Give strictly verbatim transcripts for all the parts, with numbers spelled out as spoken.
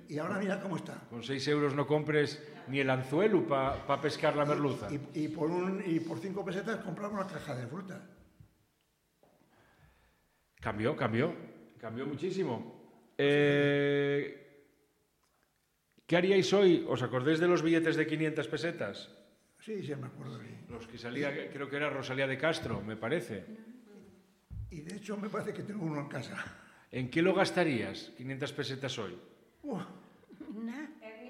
Y ahora mira cómo está. Con seis euros no compres ni el anzuelo para pa pescar la merluza. Y, y, por un, y por cinco pesetas compramos una caja de fruta. Cambió, cambió. Cambió muchísimo. Eh, ¿Qué haríais hoy? ¿Os acordáis de los billetes de quinientas pesetas? Sí, sí, me acuerdo. Sí. Los que salía, creo que era Rosalía de Castro, me parece. Y de hecho me parece que tengo uno en casa. ¿En qué lo gastarías, quinientas pesetas hoy? Uh, Nah.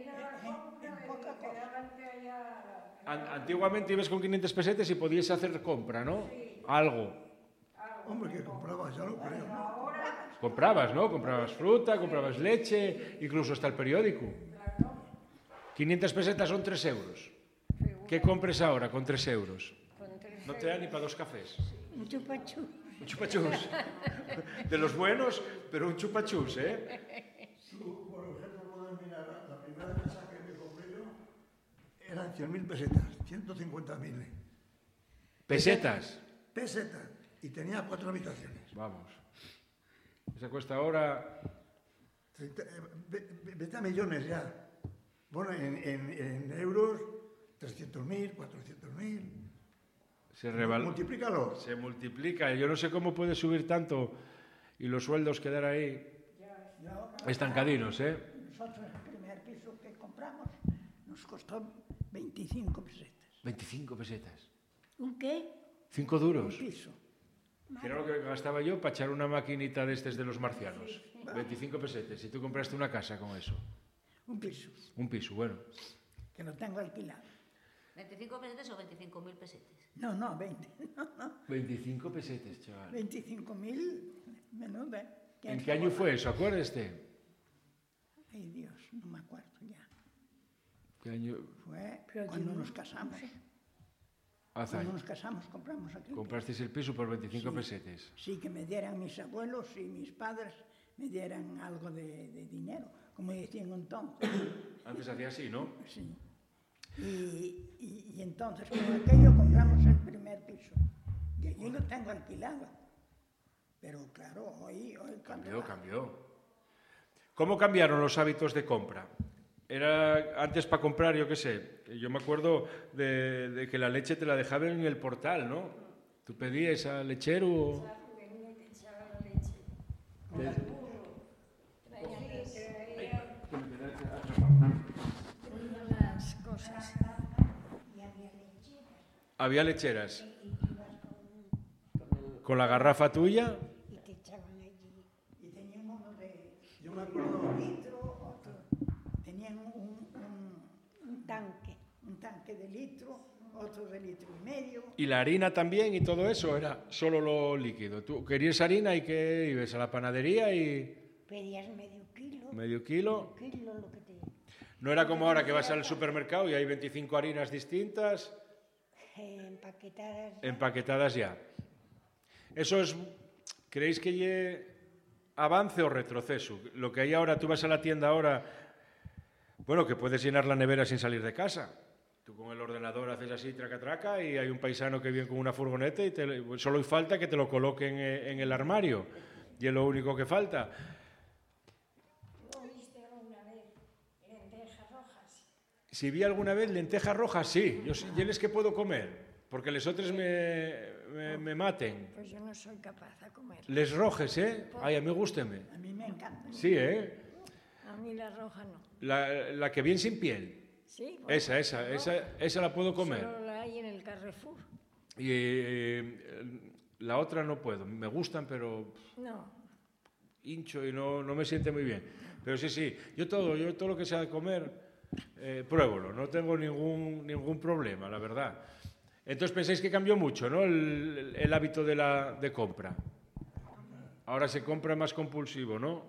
Antiguamente ibas con quinientas pesetas y podías hacer compra, ¿no? Algo. hombre, que compraba, ya lo creo. ¿no? Comprabas, ¿no? Comprabas fruta, comprabas leche, incluso hasta el periódico. quinientas pesetas son tres euros. ¿Qué compres ahora con tres euros? No te da ni para dos cafés. Un chupachú. Un chupachús. De los buenos, pero un chupachús, ¿eh? Tú, por ejemplo, puedes mirar, la primera casa que me compré yo eran cien mil pesetas, ciento cincuenta mil. Pesetas. Pesetas. Y tenía cuatro habitaciones. Vamos. Esa cuesta ahora... treinta, eh, vete a millones ya. Bueno, en, en, en euros, trescientos mil, cuatrocientos mil. Se reval... Multiplícalo. Se multiplica. Yo no sé cómo puede subir tanto y los sueldos quedar ahí estancadinos, ¿eh? Nosotros el primer piso que compramos nos costó veinticinco pesetas. veinticinco pesetas. ¿Un qué? Cinco duros. Un piso. Que era lo que gastaba yo para echar una maquinita de estos de los marcianos. veinticinco pesetas. Y tú compraste una casa con eso. Un piso. Un piso, bueno. Que lo tengo alquilado. ¿veinticinco pesetas o veinticinco mil pesetas? No, no, veinte. No, no. veinticinco pesetas, chaval. veinticinco mil, menuda. ¿En qué año fue eso? Acuérdate. Ay, Dios, no me acuerdo ya. ¿Qué año? Fue cuando nos casamos. Hace Cuando años. nos casamos compramos aquí. Comprasteis el piso por veinticinco Sí. pesetas. Sí, que me dieran mis abuelos y mis padres, me dieran algo de, de dinero, como decían entonces. Antes hacía así, ¿no? Sí. Y, y, y entonces con aquello compramos el primer piso. Y allí lo tengo alquilado. Pero claro, hoy, hoy Cambió, cambió. ¿Cómo cambiaron los hábitos de compra? Era antes para comprar, yo qué sé, yo me acuerdo de, de que la leche te la dejaban en el portal, ¿no? Tú pedías al lechero... las cosas. Había lecheras. Con la garrafa tuya... Y te echaban allí. Y tenían uno de Yo me acuerdo. litro, otro. Tenían un, un, un tanque, un tanque de litro, otro de litro y medio. Y la harina también y todo eso, era solo lo líquido. Tú querías harina y que ibas a la panadería y... Pedías medio kilo. Medio kilo. Medio kilo lo que te... No era como ahora que vas al supermercado y hay veinticinco harinas distintas, Eh, empaquetadas. empaquetadas ya. Eso es... ¿Creéis que lle avance o retroceso? Lo que hay ahora, tú vas a la tienda ahora, bueno, que puedes llenar la nevera sin salir de casa. Tú con el ordenador haces así, traca, traca, y hay un paisano que viene con una furgoneta y te, solo falta que te lo coloquen en el armario. Y es lo único que falta. ¿Viste alguna vez lentejas rojas? Si vi alguna vez lentejas rojas, sí. Yo sí, es que puedo comer, porque les otros me, me, me maten. Pues yo no soy capaz de comer. Les rojes, ¿eh? Ay, a mí gústeme. A mí me encanta. Sí, ¿eh? A mí la roja no. La, la que viene sin piel. ¿Sí? Bueno, Esa, esa, esa, esa la puedo comer. Solo la hay en el Carrefour. Y eh, la otra no puedo. Me gustan, pero No. hincho y no, no me siente muy bien. Pero sí, sí. Yo todo, yo todo lo que sea de comer, eh, pruébolo. No tengo ningún, ningún problema, la verdad. Entonces pensáis que cambió mucho, ¿no? El, el hábito de la de compra. Ahora se compra más compulsivo, ¿no?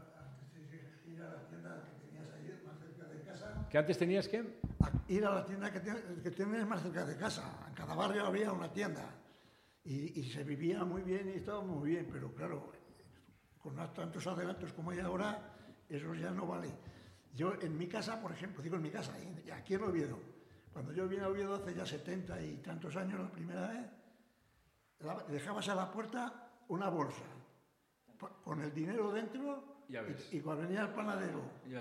¿Que antes tenías que? A ir a la tienda que, te, que tienes más cerca de casa. En cada barrio había una tienda. Y, y se vivía muy bien y estaba muy bien, pero claro, con tantos adelantos como hay ahora, eso ya no vale. Yo en mi casa, por ejemplo, digo en mi casa, aquí en Oviedo, cuando yo vine a Oviedo hace ya setenta y tantos años la primera vez, la, dejabas a la puerta una bolsa con el dinero dentro Ya ves. y, y cuando venía el panadero